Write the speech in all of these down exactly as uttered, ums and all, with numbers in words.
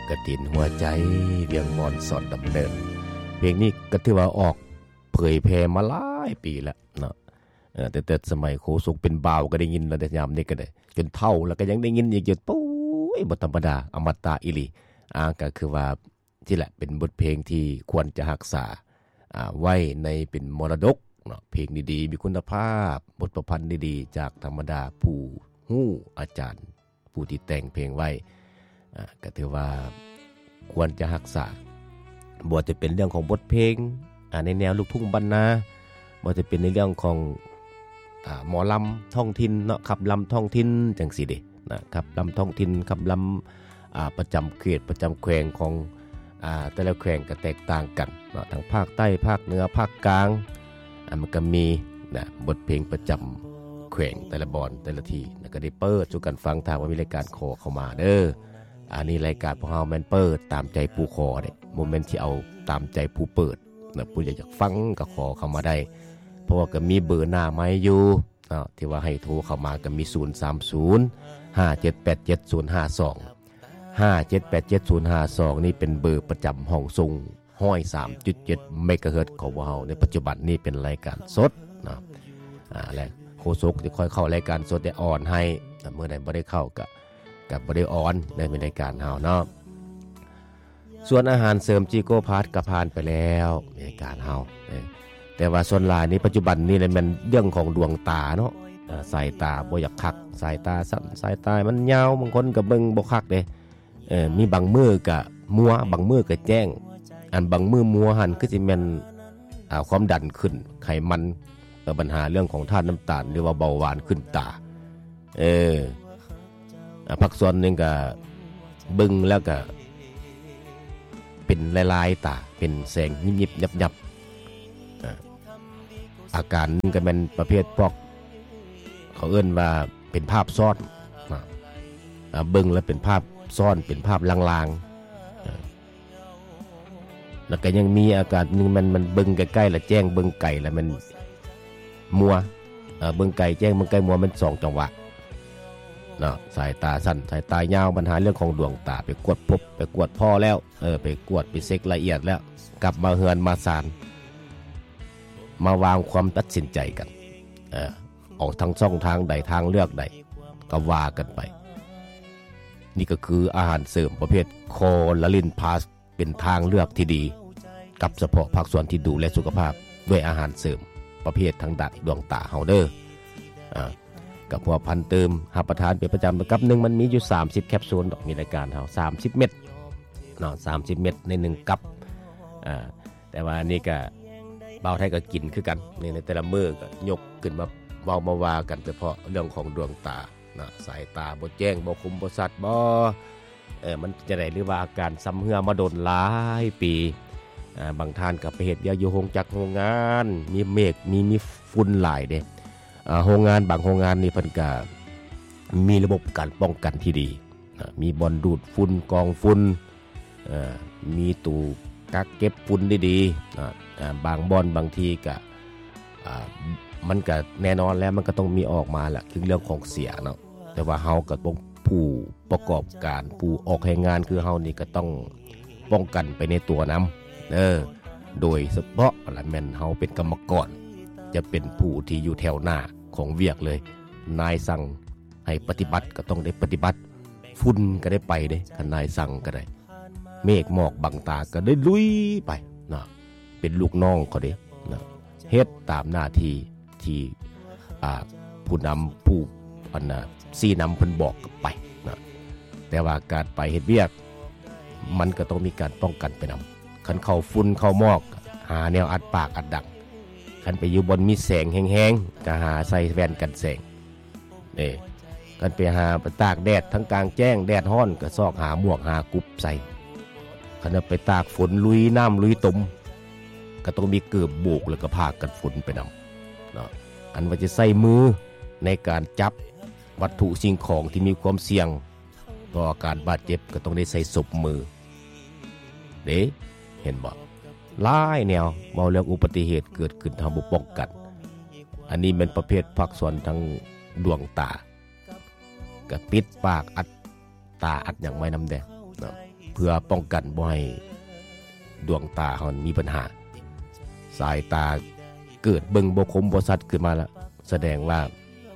กระถินหัวใจเวียงมอนสอนดำเนินเพลงนี้ก็ถือว่าออกเผยแพร่มาหลายปีแล้วเนาะเออแต่แต่สมัยโคสุกเป็นบ่าวก็ได้ยินแล้วแต่ยามนี้ก็ได้จนเฒ่าแล้วก็ยังได้ยินอีกอยู่ปุ้ยบ่ธรรมดาอมตะอีหลีอ่าก็คือว่าที่แหละเป็นบทเพลงที่ควรจะรักษาอ่าไว้ในเป็นมรดกเนาะเพลงดีๆมีคุณภาพบทประพันธ์ดีๆจากธรรมดาผู้ฮู้อาจารย์ผู้ที่แต่งเพลงไว้อ่าก็ถือว่าควรจะรักษาบ่จะเป็นเรื่องของบทเพลงอ่าในแนวลูกทุ่งบรรณาบ่จะเป็นในเรื่องของอ่าหมอลำท้องถิ่นเนาะขับลำท้องถิ่นจังซี่เด้นะครับลำท้องถิ่นขับลำอ่าประจำเขตประจำแขวงของอ่าแต่ละแขวงก็แตกต่างกันเนาะทั้งภาคใต้ภาคเหนือภาคกลางอ่ามันก็มีนะบทเพลงประจำแขวงแต่ละบอนแต่ละที่แล้วก็ได้เปิดสู่กันฟังทางว่ามีรายการขอเข้ามาเด้ออันนี้รายการพวกเฮาแม่นเปิดตามใจผู้ขอเด้โมเมนต์ที่เอาตามใจผู้เปิดนะผู้อยากฟังก็ขอเข้ามาได้เพราะว่าก็มีเบอร์หน้าไม้อยู่เนาะที่ว่าให้โทรเข้ามาก็มีศูนย์ สาม ศูนย์ ห้า เจ็ด แปด เจ็ด ศูนย์ ห้า สอง ห้า เจ็ด แปด เจ็ด ศูนย์ ห้า สองนี่เป็นเบอร์ประจำห้องส่งหนึ่งร้อยสามจุดเจ็ด เมกะเฮิรตซ์ของพวกเฮาในปัจจุบันนี้เป็นรายการสดเนาะอ่าและโฆษกจะค่อยเข้ารายการสดได้ออนให้เมื่อใดบ่ได้เข้าก็ก็บ่ได้ออนได้เป็นรายการเฮาเนาะส่วนอาหารเสริมจีโก้พาร์ทก็ผ่านไปแล้วรายการเฮาแต่ว่าส่วนหลายนี้ปัจจุบันนี้เลยมันเรื่องของดวงตาเนาะสายตาบ่อยากคักสายตาสั้นสายตามันยาวบางคนก็เบิ่งบ่คักเด้เออมีบางมือก็มัวบางมือก็แจ้งอันบางมือมัวหั่นคือสิแม่นอ่าความดันขึ้นไขมันเอ่อปัญหาเรื่องของธาตุน้ำตาลหรือว่าเบาหวานขึ้นตาเอออ่าพักส่วนนึงก็เบิ่งแล้วก็เป็นลายๆตาเป็นแสงยิบๆยับๆอ่าอาการนึงก็แม่นประเภทพวกเขาเอิ้นว่าเป็นภาพซ้อนอ่าเบิ่งแล้วเป็นภาพซ้อนเป็นภาพลางๆแล้วก็ยังมีอาการนึงมันมันเบิ่งใกล้ๆแล้วแจ้งเบิ่งไกลแล้วมันมัวเอ่อเบิ่งไกลแจ้งเบิ่งไกลมัวมันสองจังหวะเนาะสายตาสั้นสายตายาวปัญหาเรื่องของดวงตาไปกวดพบไปกวดพ่อแล้วเออไปกวดไปเช็คละเอียดแล้วกลับมาเฮือนมาศาลมาวางความตัดสินใจกันเออออกทางช่องทางใดทางเลือกใดก็ว่ากันไปนี่ก็คืออาหารเสริมประเภทโคลาลินพาสเป็นทางเลือกที่ดีกับเฉพาะภาคส่วนที่ดูแลสุขภาพด้วยอาหารเสริมประเภททางด้านดวงตาเฮาเด้ออ่ากับพวกพันเติมรับประทานเป็นประจำกับหนึ่งมันมีอยู่สามสิบแคปซูลดอกมีรายการเฮาสามสิบเม็ดเนาะสามสิบเม็ดในหนึ่งกัปอ่าแต่ว่านี่ก็เบาไทยก็กินคือกันนี่ในแต่ละมื้อก็ยกขึ้นมาเว้ามาว่ากันเฉพาะเรื่องของดวงตานะสายตาบ่แจ้งบ่คมบ่ชัดบ่เออมันจะได้หรือว่าอาการซ้ำเหือมาโดนหลายปีอ่าบางท่านก็ไปเฮ็ดยาอยู่โรงจักรโรงงานมีเมฆมีมีฝุ่นหลายเด้อ่าโรงงานบางโรงงานนี่เพิ่นก็มีระบบการป้องกันที่ดีนะมีบ่อนดูดฝุ่นกองฝุ่นเอ่อมีตู้กักเก็บฝุ่นดีๆนะอ่าบางบ่อนบางทีก็อ่ามันก็แน่นอนแล้วมันก็ต้องมีออกมาแหละคือเรื่องของเสียเนาะแต่ว่าเฮาก็ต้องผู้ประกอบการผู้ออกให้งานคือเฮานี่ก็ต้องป้องกันไปในตัวนํเออโดยเฉพาะละแม่นเฮาเป็นกรรมกรจะเป็นผู้ที่อยู่แถวหน้าของเวียกเลยนายสั่งให้ปฏิบัติก็ต้องได้ปฏิบัติฝุ่นก็ได้ไปเด้คันนายสั่งก็ได้เมฆหมอกบังตาก็ได้ลุยไปเนาะเป็นลูกน้องเขาเด้เนาะเฮ็ดตามหน้าที่ที่ผู้นำผู้อันน่ะซีนำเพิ่นบอกไปนะแต่ว่าการไปเฮ็ดเวียกมันก็ต้องมีการป้องกันไปนำคันเข้าฝุ่นเข้าหมอกหาแนวอัดปากอัดดังคันไปอยู่บนมีแสงแห้งๆก็หาใส่แว่นกันแสงนี่คันไปหาไปตากแดดทั้งกลางแจ้งแดดร้อนก็ซอกหาหมวกหากุบใส่คันไปตากฝนลุยน้ำลุยตมก็ต้องมีเกือบโบกแล้วก็ผ้ากันฝนไปนำเนาะอันว่าจะใส่มือในการจับวัตถุสิ่งของที่มีความเสี่ยงต่อการบาดเจ็บก็ต้องได้ใส่ศพมือเด้เห็นบ่หลายแนวเมาเรื่องอุบัติเหตุเกิดขึ้นทางบ่ป้องกันอันนี้เป็นประเภทภาคส่วนทางดวงตาก็ปิดปากอัดตาอัดอย่างไม้น้ำแดงเนาะเพื่อป้องกันบ่ให้ดวงตาเฮามีปัญหาสายตาเกิดเบิ่งบ่คมบ่ชัดขึ้นมาแล้วแสดงว่า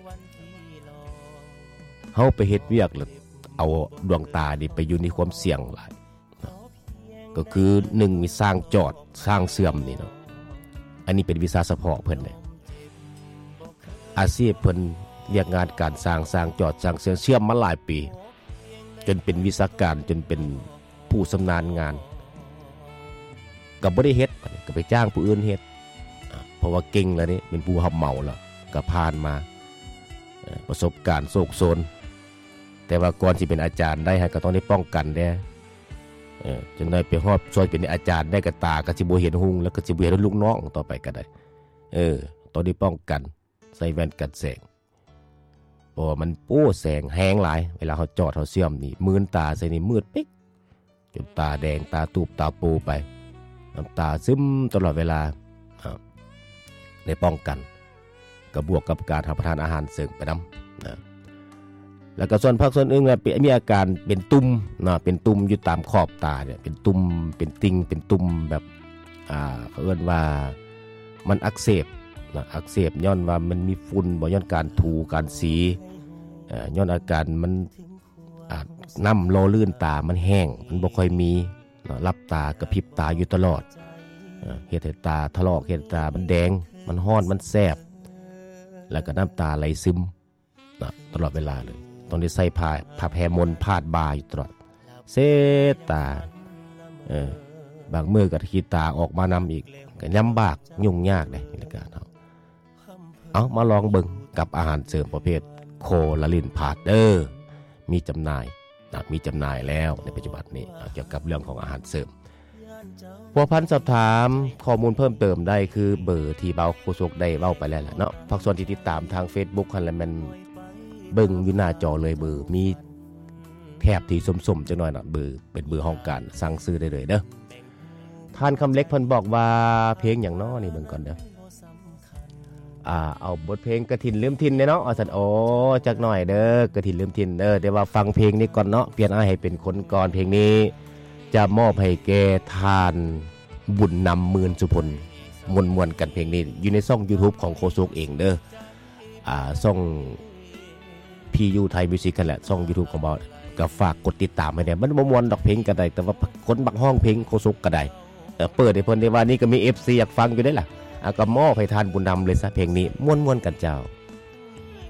เฮาไปเฮ็ดเวียกแล้วเอาดวงตานี่ไปอยู่ในความเสี่ยงหลายก็คือหนึ่งมีสร้างจอดสร้างเสื่อมนี่เนาะอันนี้เป็นวิชาเฉพาะเพิ่นเด้อาชีพเพิ่นเรียกงานการสร้างสร้างจอดสร้างเสื่อมเชื่อมมาหลายปีจนเป็นวิชาการจนเป็นผู้ชำนาญงานก็บ่ได้เฮ็ดก็ไปจ้างผู้อื่นเฮ็ดเพราะว่าเก่งแล้วนี่เป็นผู้รับเหมาแล้วก็ผ่านมาประสบการณ์โศกโศนแต่ว่าก่อนสิเป็นอาจารย์ได้ฮะก็ต้องได้ป้องกันแด้เออจังได้ไปฮอบซอยเป็นอาจารย์ได้ก็ตาก็สิบ่เห็นหุ่งแล้วก็สิบ่เห็นลูกน้องต่อไปก็ได้เออต้องได้ป้องกันใส่แว่นกันแสงเพราะมันโอ้แสงแห้งหลายเวลาเฮาจอดเฮาเสื่อมนี่มืนตาใส่นี่มืดปิ๊กจนตาแดงตาตูบตาปูไปน้ำตาซึมตลอดเวลาได้ป้องกันก็บวกกับการรับประทานอาหารเสริมไปนำนะแล้วก็ส่วนภาคส่วนอื่นเนี่ยมีอาการเป็นตุ่มนะเป็นตุ่มอยู่ตามขอบตาเนี่ยเป็นตุ่มเป็นติ่งเป็นตุ่มแบบอ่าเขาเรียกว่ามันอักเสบนะอักเสบย้อนว่ามันมีฝุ่นบ่ย้อนการถูการสีเอ่อย้อนอาการมันอ่าน้ำรอลื่นตามันแห้งมันบ่ค่อยมีนะรับตากระพริบตาอยู่ตลอดเอ่อเฮ็ดให้ตาทะลอกเฮ็ดตามันแดงมันร้อนมันแสบแล้วก็น้ำตาไหลซึมนะตลอดเวลาเลยต้องได้ใส่ผ้าผ้าแพรมนพาดบ่าอยู่ตลอดเสตาเออบางมื้อก็ขี้ตาออกมานำอีกก็ลำบากยุ่งยากเลยในการเอาเอามาลองเบิ่งกับอาหารเสริมประเภทโคลาลินพาดเดอร์มีจำหน่ายนะมีจำหน่ายแล้วในปัจจุบันนี้เกี่ยวกับเรื่องของอาหารเสริมพัวพันสอบถามข้อมูลเพิ่มเติมได้คือเบอร์ที่เบาโคศกได้เว้าไปแล้วล่ะเนาะฝากส่วนที่ติดตามทาง Facebook คั่นแหละแม่นเบิ่งอยู่หน้าจอเลยเบอร์มีแถบที่สมๆจังหน่อยน่ะเบอร์เป็นเบอร์ห้องการสั่งซื้อได้เลยเด้อท่านคำเล็กเพิ่นบอกว่าเพลงหยังน้อนี่เบิ่งก่อนเด้ออ่าเอาบทเพลงกฐินลืมถิ่นเนาะเอาซั่นโอ้จักหน่อยเด้อกฐินลืมถิ่นเด้อแต่ว่าฟังเพลงนี้ก่อนเนาะเปลี่ยนอ้ายให้เป็นคนก่อนเพลงนี้จะมอบให้แก่ทานบุญนำหมื่นสุพลมวนๆกันเพลงนี้อยู่ในช่อง YouTube ของโคศกเองเด้ออ่าช่อง พี ยู ไทยมิวสิกกันแหละช่อง YouTube ของบ่าวก็ฝากกดติดตามให้แน่มันบ่ม่วนดอกเพลงก็ได้แต่ว่าคนบักห้องเพลงโคศกก็ได้เออเปิดให้เพิ่นได้ว่านี่ก็มี เอฟ ซี อยากฟังอยู่ได้ล่ะอ่ะก็มอบให้ทานบุญนำเลยซะเพลงนี้ม่วนๆกันเจ้า